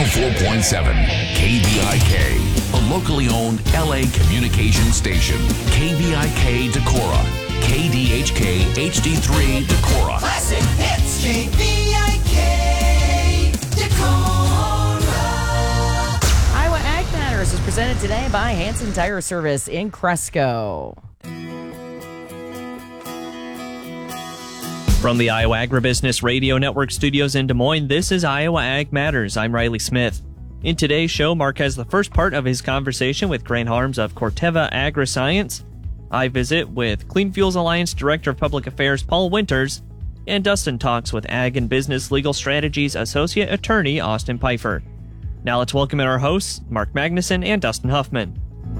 104.7 KVIK, a locally owned LA communication station. KVIK Decorah, KDHK HD3 Decorah. Classic hits, KVIK Decorah. Iowa Ag Matters is presented today by Hanson Tire Service in Cresco. From the Iowa Agribusiness Radio Network studios in Des Moines, this is Iowa Ag Matters. I'm Riley Smith. In today's show, Mark has the first part of his conversation with Grant Harms of Corteva Agriscience. I visit with Clean Fuels Alliance Director of Public Affairs Paul Winters, and Dustin talks with Ag and Business Legal Strategies Associate Attorney Austin Pfeiffer. Now let's welcome in our hosts, Mark Magnuson and Dustin Huffman.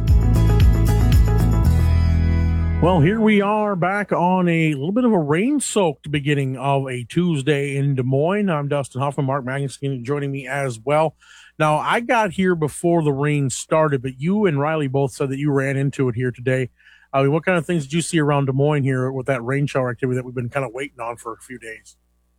Well, here we are back on a little bit of a rain-soaked beginning of a Tuesday in Des Moines. I'm Dustin Huffman, Mark Magnuson joining me as well. Now, I got here before the rain started, but you and Riley both said that you ran into it here today. What kind of things did you see around Des Moines here with that rain shower activity that we've been kind of waiting on for a few days?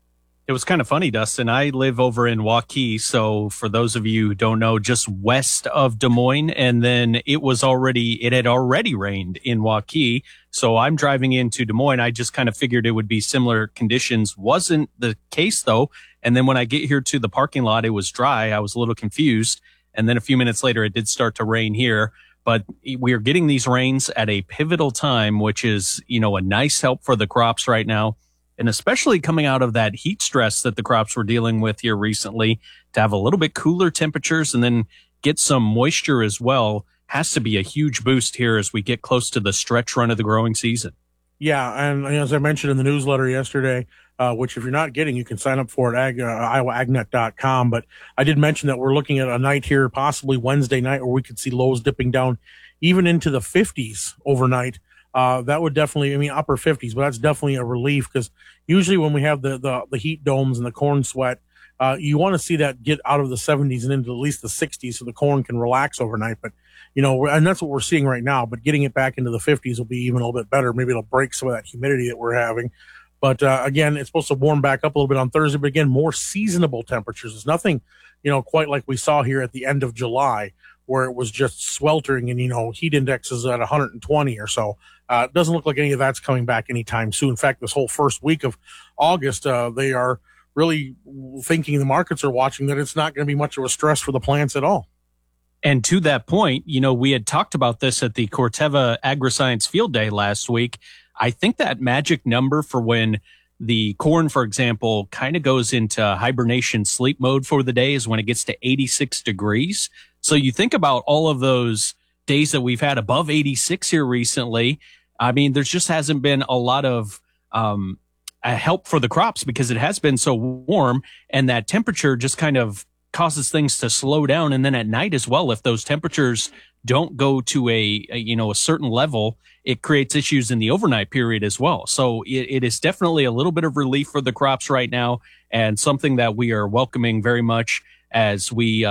It was kind of funny, Dustin. I live over in Waukee, so for those of you who don't know, just west of Des Moines, and then it had already rained in Waukee. So I'm driving into Des Moines. I just kind of figured it would be similar conditions. Wasn't the case though. And then when I get here to the parking lot, it was dry. I was a little confused. And then a few minutes later, it did start to rain here. But we are getting these rains at a pivotal time, which is, a nice help for the crops right now. And especially coming out of that heat stress that the crops were dealing with here recently, to have a little bit cooler temperatures and then get some moisture as well has to be a huge boost here as we get close to the stretch run of the growing season. Yeah, and as I mentioned in the newsletter yesterday, which if you're not getting, you can sign up for it at iowaagnet.com. But I did mention that we're looking at a night here, possibly Wednesday night, where we could see lows dipping down even into the 50s overnight. That would definitely, upper 50s, but that's definitely a relief because usually when we have the heat domes and the corn sweat, you want to see that get out of the 70s and into at least the 60s so the corn can relax overnight. But, and that's what we're seeing right now. But getting it back into the 50s will be even a little bit better. Maybe it'll break some of that humidity that we're having. But again, it's supposed to warm back up a little bit on Thursday. But again, more seasonable temperatures. It's nothing, quite like we saw here at the end of July, where it was just sweltering and, heat indexes at 120 or so. It doesn't look like any of that's coming back anytime soon. In fact, this whole first week of August, they are really thinking, the markets are watching, that it's not going to be much of a stress for the plants at all. And to that point, we had talked about this at the Corteva Agriscience Field Day last week. I think that magic number for when the corn, for example, kind of goes into hibernation sleep mode for the day is when it gets to 86 degrees. So you think about all of those days that we've had above 86 here recently. There just hasn't been a lot of a help for the crops because it has been so warm, and that temperature just kind of causes things to slow down. And then at night as well, if those temperatures don't go to a certain level, it creates issues in the overnight period as well. So it is definitely a little bit of relief for the crops right now, and something that we are welcoming very much as we,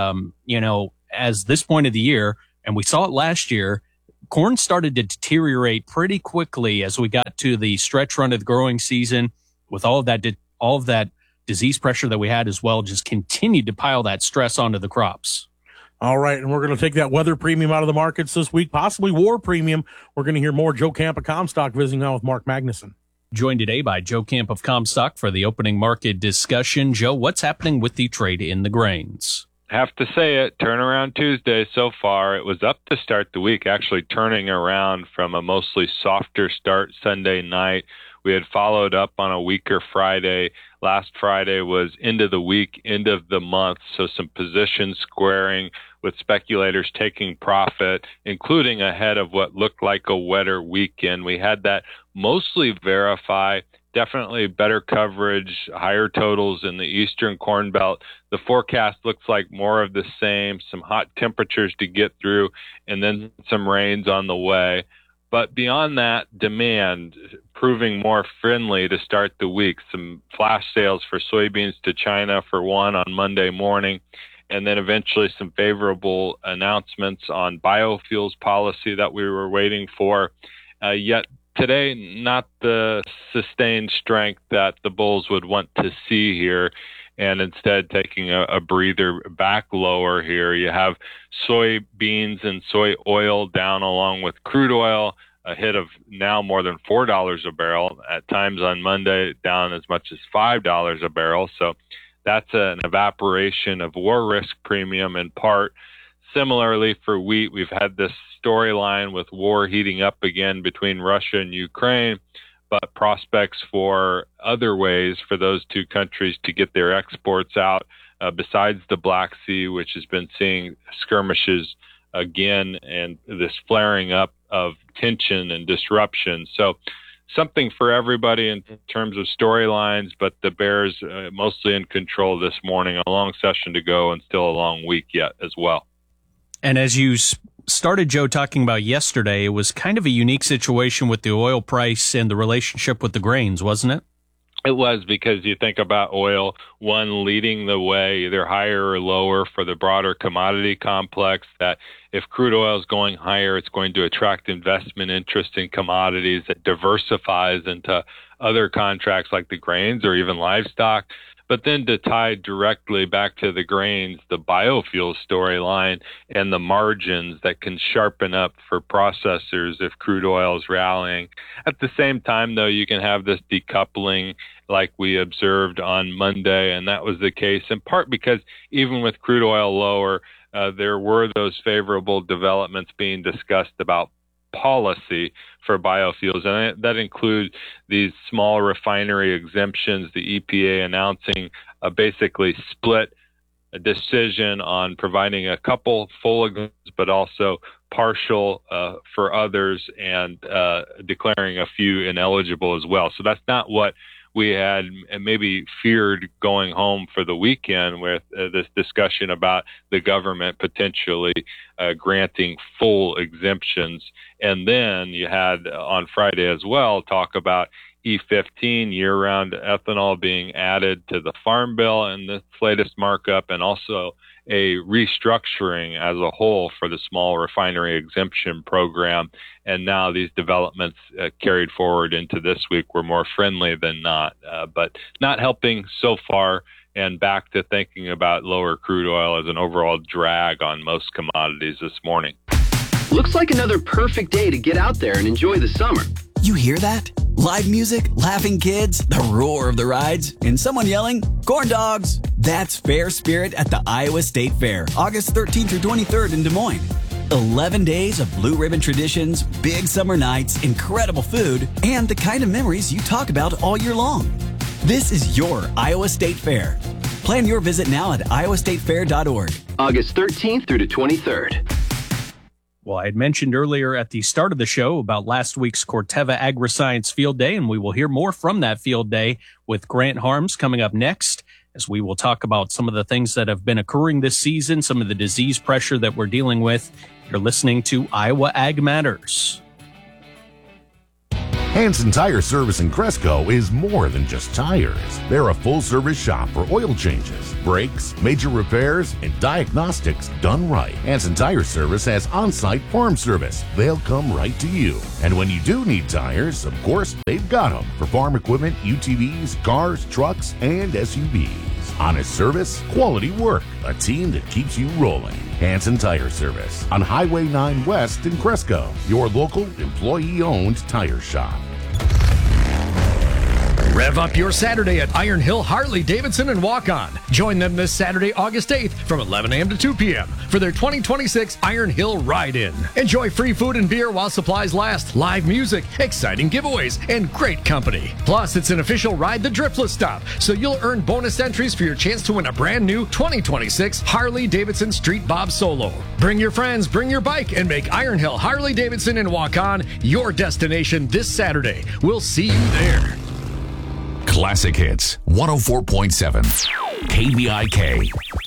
as this point of the year, and we saw it last year, corn started to deteriorate pretty quickly as we got to the stretch run of the growing season with all of that disease pressure that we had as well, just continued to pile that stress onto the crops. All right, and we're going to take that weather premium out of the markets this week, possibly war premium. We're going to hear more. Joe Camp of Comstock visiting now with Mark Magnuson. Joined today by Joe Camp of Comstock for the opening market discussion. Joe, what's happening with the trade in the grains? Have to say it, turnaround Tuesday so far. It was up to start the week, actually turning around from a mostly softer start Sunday night. We had followed up on a weaker Friday. Last Friday was end of the week, end of the month, so some position squaring with speculators taking profit, including ahead of what looked like a wetter weekend. We had that mostly verify. Definitely better coverage, higher totals in the Eastern Corn Belt. The forecast looks like more of the same, some hot temperatures to get through, and then some rains on the way. But beyond that, demand proving more friendly to start the week. Some flash sales for soybeans to China for one on Monday morning, and then eventually some favorable announcements on biofuels policy that we were waiting for. Yet today, not the sustained strength that the bulls would want to see here. and instead taking a breather back lower here. You have soybeans and soy oil down along with crude oil, a hit of now more than $4 a barrel, at times on Monday down as much as $5 a barrel. So that's an evaporation of war risk premium in part. Similarly for wheat, we've had this storyline with war heating up again between Russia and Ukraine, but prospects for other ways for those two countries to get their exports out besides the Black Sea, which has been seeing skirmishes again and this flaring up of tension and disruption. So something for everybody in terms of storylines, but the Bears mostly in control this morning. A long session to go and still a long week yet as well. And as you started, Joe, talking about yesterday, it was kind of a unique situation with the oil price and the relationship with the grains, wasn't it? It was, because you think about oil, one leading the way, either higher or lower for the broader commodity complex, that if crude oil is going higher, it's going to attract investment interest in commodities that diversifies into other contracts like the grains or even livestock. But then to tie directly back to the grains, the biofuel storyline and the margins that can sharpen up for processors if crude oil is rallying. At the same time, though, you can have this decoupling like we observed on Monday, and that was the case in part because even with crude oil lower, there were those favorable developments being discussed about policy for biofuels, and that includes these small refinery exemptions, the EPA announcing a basically split a decision on providing a couple full exemptions, but also partial for others, and declaring a few ineligible as well. So that's not what we had maybe feared going home for the weekend with this discussion about the government potentially granting full exemptions. And then you had on Friday as well talk about E15 year-round ethanol being added to the Farm Bill and this latest markup, and also a restructuring as a whole for the small refinery exemption program. And now these developments carried forward into this week were more friendly than not, but not helping so far. And back to thinking about lower crude oil as an overall drag on most commodities this morning. Looks like another perfect day to get out there and enjoy the summer. You hear that? Live music, laughing kids, the roar of the rides, and someone yelling, "Corn dogs!" That's Fair Spirit at the Iowa State Fair, August 13th through 23rd in Des Moines. 11 days of blue ribbon traditions, big summer nights, incredible food, and the kind of memories you talk about all year long. This is your Iowa State Fair. Plan your visit now at iowastatefair.org. August 13th through the 23rd. Well, I had mentioned earlier at the start of the show about last week's Corteva Agriscience Field Day, and we will hear more from that field day with Grant Harms coming up next, as we will talk about some of the things that have been occurring this season, some of the disease pressure that we're dealing with. You're listening to Iowa Ag Matters. Hanson Tire Service in Cresco is more than just tires. They're a full-service shop for oil changes, brakes, major repairs, and diagnostics done right. Hanson Tire Service has on-site farm service. They'll come right to you. And when you do need tires, of course, they've got them for farm equipment, UTVs, cars, trucks, and SUVs. Honest service, quality work, a team that keeps you rolling. Hanson Tire Service on Highway 9 West in Cresco, your local employee-owned tire shop. Rev up your Saturday at Iron Hill Harley Davidson and Walk On. Join them this Saturday, August 8th from 11 a.m. to 2 p.m. for their 2026 Iron Hill Ride-In. Enjoy free food and beer while supplies last, live music, exciting giveaways, and great company. Plus, it's an official Ride the Driftless stop, so you'll earn bonus entries for your chance to win a brand new 2026 Harley Davidson Street Bob Solo. Bring your friends, bring your bike, and make Iron Hill Harley Davidson and Walk On your destination this Saturday. We'll see you there. Classic Hits 104.7 KBIK.